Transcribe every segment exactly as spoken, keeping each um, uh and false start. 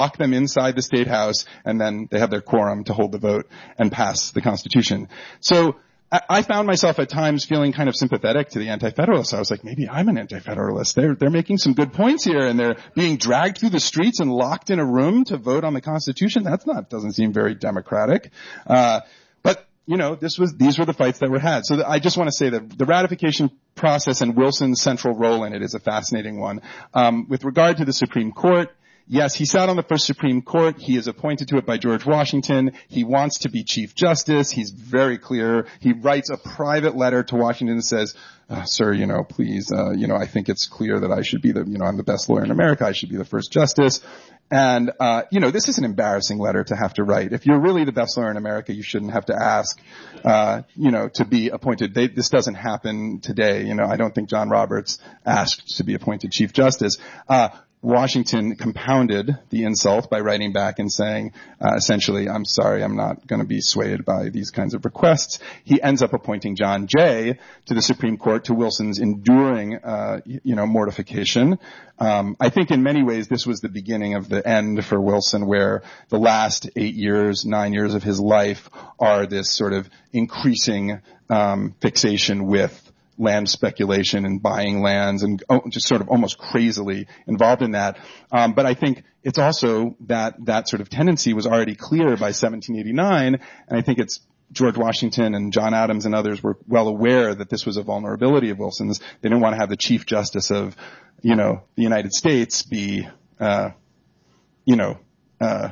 lock them inside the State House, and then they have their quorum to hold the vote and pass the Constitution. So I found myself at times feeling kind of sympathetic to the anti-federalists. I was like, maybe I'm an anti-federalist. They're, they're making some good points here, and they're being dragged through the streets and locked in a room to vote on the Constitution. That's not, doesn't seem very democratic. Uh, but, you know, this was, these were the fights that were had. So I just want to say that the ratification process and Wilson's central role in it is a fascinating one. Um, with regard to the Supreme Court, yes, he sat on the first Supreme Court. He is appointed to it by George Washington. He wants to be Chief Justice. He's very clear. He writes a private letter to Washington and says, uh, sir, you know, please, uh, you know, I think it's clear that I should be the, you know, I'm the best lawyer in America. I should be the first justice. And, uh, you know, this is an embarrassing letter to have to write. If you're really the best lawyer in America, you shouldn't have to ask, uh, you know, to be appointed. They, this doesn't happen today. You know, I don't think John Roberts asked to be appointed Chief Justice. Uh, Washington compounded the insult by writing back and saying, uh, essentially, I'm sorry, I'm not going to be swayed by these kinds of requests. He ends up appointing John Jay to the Supreme Court, to Wilson's enduring, uh, you know, mortification. Um, I think in many ways this was the beginning of the end for Wilson, where the last eight years, nine years of his life are this sort of increasing um, fixation with land speculation and buying lands, and just sort of almost crazily involved in that. Um, but I think it's also that that sort of tendency was already clear by seventeen eighty-nine, and I think it's George Washington and John Adams and others were well aware that this was a vulnerability of Wilson's. They didn't want to have the Chief Justice of, you know, the United States be, uh, you know, uh,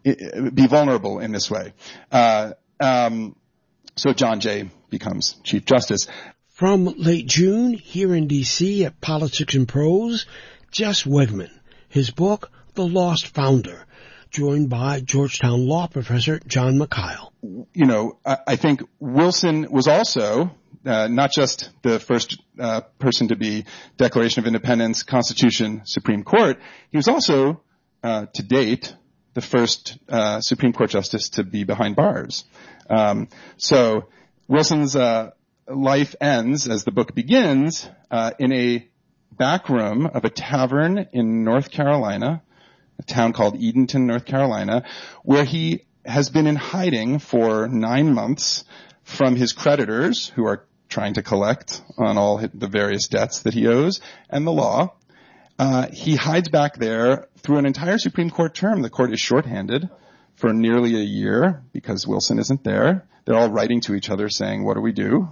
be vulnerable in this way. Uh, um, so John Jay becomes Chief Justice. From late June, here in D C at Politics and Prose, Jess Wegman, his book, The Lost Founder, joined by Georgetown law professor John McKyle. You know, I, I think Wilson was also uh, not just the first uh, person to be Declaration of Independence, Constitution, Supreme Court. He was also, uh, to date, the first uh, Supreme Court justice to be behind bars. Um, so Wilson's uh, life ends, as the book begins, uh, in a back room of a tavern in North Carolina, a town called Edenton, North Carolina, where he has been in hiding for nine months from his creditors, who are trying to collect on all the various debts that he owes, and the law. Uh, he hides back there through an entire Supreme Court term. The court is shorthanded for nearly a year because Wilson isn't there. They're all writing to each other saying, what do we do?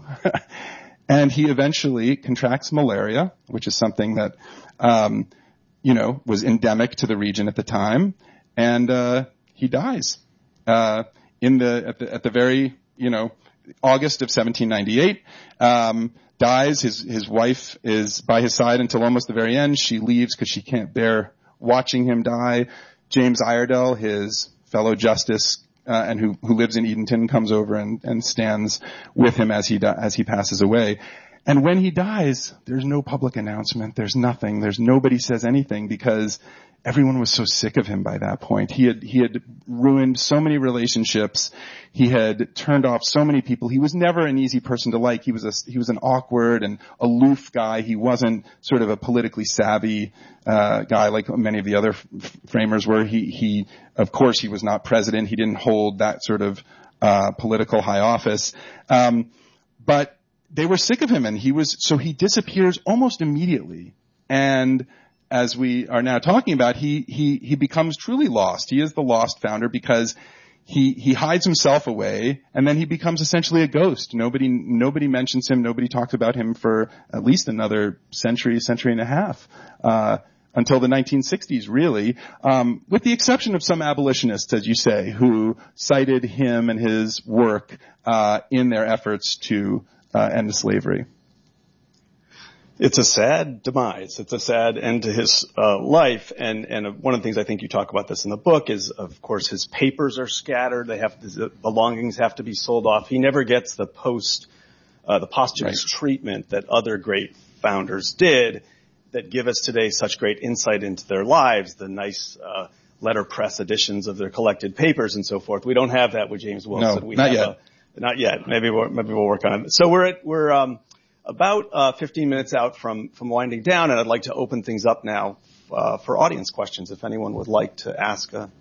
And he eventually contracts malaria, which is something that, um, you know, was endemic to the region at the time. And, uh, he dies, uh, in the, at the, at the very, you know, August of seventeen ninety-eight, um, dies. His, his wife is by his side until almost the very end. She leaves because she can't bear watching him die. James Iredell, his fellow justice, Uh, and who, who lives in Edenton, comes over and, and stands with him as he, di- as he passes away. And when he dies, there's no public announcement. There's nothing. There's nobody says anything because everyone was so sick of him by that point. He had, he had ruined so many relationships. He had turned off so many people. He was never an easy person to like. He was a, he was an awkward and aloof guy. He wasn't sort of a politically savvy, uh, guy like many of the other f- framers were. He, he, of course, he was not president. He didn't hold that sort of, uh, political high office. Um, but they were sick of him, and he was, so he disappears almost immediately. And as we are now talking about, he, he, he becomes truly lost. He is the lost founder because he, he hides himself away, and then he becomes essentially a ghost. Nobody, nobody mentions him. Nobody talks about him for at least another century, century and a half, uh, until the nineteen sixties, really, um, with the exception of some abolitionists, as you say, who cited him and his work, uh, in their efforts to, uh, end slavery. It's a sad demise. It's a sad end to his uh, life. And, and one of the things I think you talk about this in the book is, of course, his papers are scattered. They have, the belongings have to be sold off. He never gets the post, uh, the posthumous right. treatment that other great founders did that give us today such great insight into their lives, the nice, uh, letterpress editions of their collected papers and so forth. We don't have that with James Wilson. No, we not have yet. A, not yet. Maybe we'll, maybe we'll work on it. So we're at, we're, um, about uh fifteen minutes out from from winding down, and I'd like to open things up now uh for audience questions if anyone would like to ask a